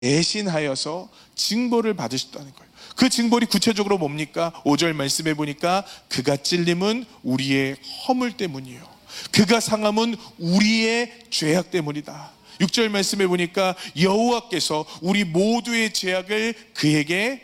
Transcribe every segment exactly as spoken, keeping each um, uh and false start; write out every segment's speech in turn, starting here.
대신하여서 징벌을 받으셨다는 거예요. 그 징벌이 구체적으로 뭡니까? 오 절 말씀해 보니까 그가 찔림은 우리의 허물 때문이요, 그가 상함은 우리의 죄악 때문이다. 육 절 말씀해 보니까 여호와께서 우리 모두의 죄악을 그에게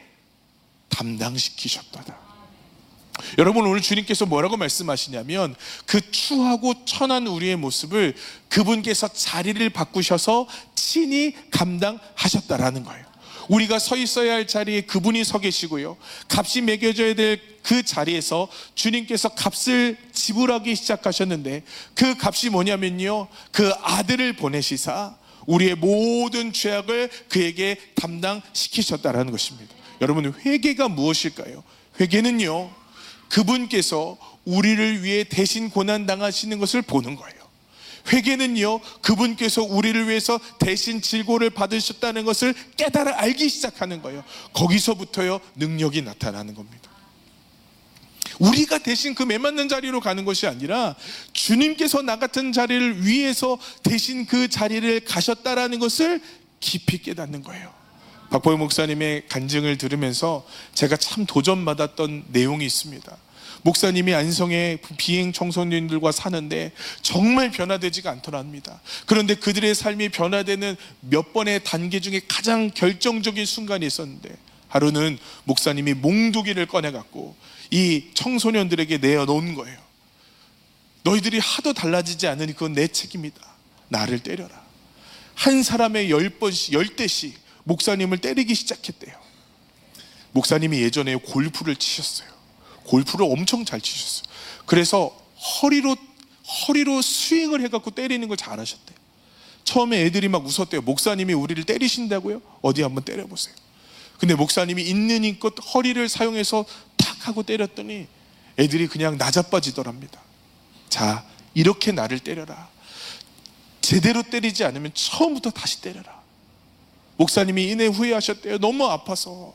담당시키셨다. 여러분, 오늘 주님께서 뭐라고 말씀하시냐면 그 추하고 천한 우리의 모습을 그분께서 자리를 바꾸셔서 친히 감당하셨다라는 거예요. 우리가 서 있어야 할 자리에 그분이 서 계시고요, 값이 매겨져야 될 그 자리에서 주님께서 값을 지불하기 시작하셨는데, 그 값이 뭐냐면요, 그 아들을 보내시사 우리의 모든 죄악을 그에게 담당시키셨다라는 것입니다. 여러분, 회개가 무엇일까요? 회개는요, 그분께서 우리를 위해 대신 고난당하시는 것을 보는 거예요. 회개는요, 그분께서 우리를 위해서 대신 질고를 받으셨다는 것을 깨달아 알기 시작하는 거예요. 거기서부터요, 능력이 나타나는 겁니다. 우리가 대신 그 매맞는 자리로 가는 것이 아니라 주님께서 나 같은 자리를 위해서 대신 그 자리를 가셨다라는 것을 깊이 깨닫는 거예요. 박보영 목사님의 간증을 들으면서 제가 참 도전받았던 내용이 있습니다. 목사님이 안성의 비행 청소년들과 사는데 정말 변화되지가 않더랍니다. 그런데 그들의 삶이 변화되는 몇 번의 단계 중에 가장 결정적인 순간이 있었는데, 하루는 목사님이 몽두기를 꺼내갖고 이 청소년들에게 내어놓은 거예요. 너희들이 하도 달라지지 않으니 그건 내 책임이다. 나를 때려라. 한 사람의 열 번씩, 열 대씩 목사님을 때리기 시작했대요. 목사님이 예전에 골프를 치셨어요. 골프를 엄청 잘 치셨어요. 그래서 허리로 허리로 스윙을 해갖고 때리는 걸 잘하셨대요. 처음에 애들이 막 웃었대요. 목사님이 우리를 때리신다고요? 어디 한번 때려보세요. 근데 목사님이 있는 힘껏 허리를 사용해서 탁 하고 때렸더니 애들이 그냥 나자빠지더랍니다. 자, 이렇게 나를 때려라. 제대로 때리지 않으면 처음부터 다시 때려라. 목사님이 이내 후회하셨대요. 너무 아파서.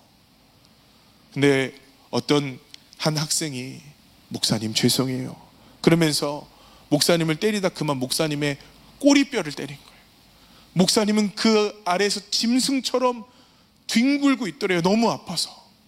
근데 어떤 한 학생이 목사님 죄송해요 그러면서 목사님을 때리다 그만 목사님의 꼬리뼈를 때린 거예요. 목사님은 그 아래에서 짐승처럼 뒹굴고 있더래요. 너무 아파서.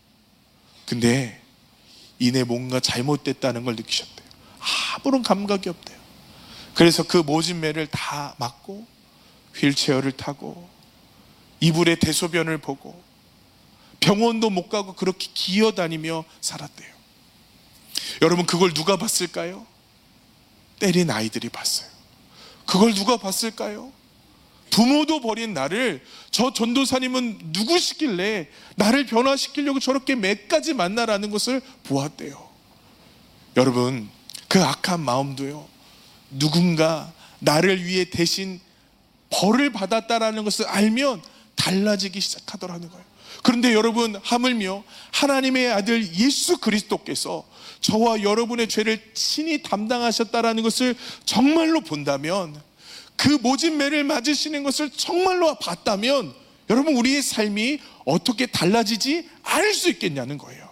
근데 이내 뭔가 잘못됐다는 걸 느끼셨대요. 아무런 감각이 없대요. 그래서 그 모진 매를 다 맞고 휠체어를 타고 이불에 대소변을 보고 병원도 못 가고 그렇게 기어다니며 살았대요. 여러분, 그걸 누가 봤을까요? 때린 아이들이 봤어요. 그걸 누가 봤을까요? 부모도 버린 나를 저 전도사님은 누구시길래 나를 변화시키려고 저렇게 매까지 만나라는 것을 보았대요. 여러분, 그 악한 마음도요, 누군가 나를 위해 대신 벌을 받았다라는 것을 알면 달라지기 시작하더라는 거예요. 그런데 여러분, 하물며 하나님의 아들 예수 그리스도께서 저와 여러분의 죄를 친히 담당하셨다라는 것을 정말로 본다면, 그 모진 매를 맞으시는 것을 정말로 봤다면, 여러분, 우리의 삶이 어떻게 달라지지 않을 수 있겠냐는 거예요.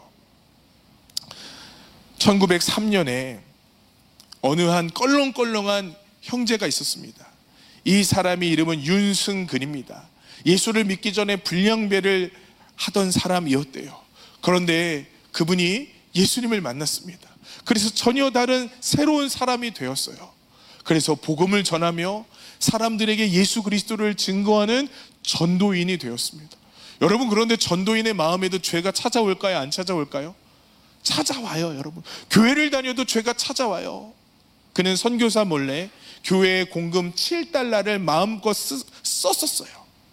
천구백삼 년에 어느 한 껄렁껄렁한 형제가 있었습니다. 이 사람의 이름은 윤승근입니다. 예수를 믿기 전에 불량배를 하던 사람이었대요. 그런데 그분이 예수님을 만났습니다. 그래서 전혀 다른 새로운 사람이 되었어요. 그래서 복음을 전하며 사람들에게 예수 그리스도를 증거하는 전도인이 되었습니다. 여러분, 그런데 전도인의 마음에도 죄가 찾아올까요? 안 찾아올까요? 찾아와요. 여러분, 교회를 다녀도 죄가 찾아와요. 그는 선교사 몰래 교회에 공금 칠 달러를 마음껏 쓰, 썼었어요.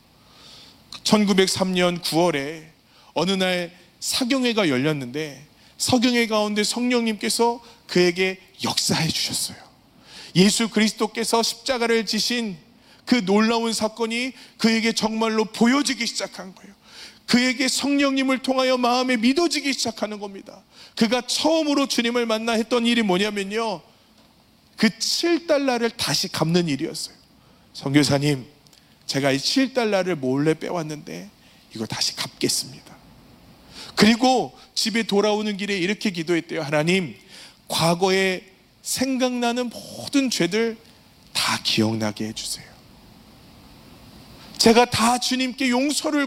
천구백삼 년 구월에 어느 날 사경회가 열렸는데, 서경회 가운데 성령님께서 그에게 역사해 주셨어요. 예수 그리스도께서 십자가를 지신 그 놀라운 사건이 그에게 정말로 보여지기 시작한 거예요. 그에게 성령님을 통하여 마음에 믿어지기 시작하는 겁니다. 그가 처음으로 주님을 만나 했던 일이 뭐냐면요, 그 칠 달러를 다시 갚는 일이었어요. 선교사님, 제가 이 칠 달러를 몰래 빼왔는데 이거 다시 갚겠습니다. 그리고 집에 돌아오는 길에 이렇게 기도했대요. 하나님, 과거에 생각나는 모든 죄들 다 기억나게 해주세요. 제가 다 주님께 용서를